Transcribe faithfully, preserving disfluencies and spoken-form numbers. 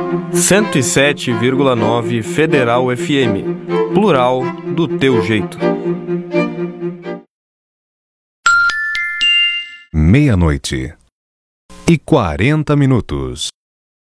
cento e sete vírgula nove Federal F M. Plural do teu jeito. Meia-noite e quarenta minutos.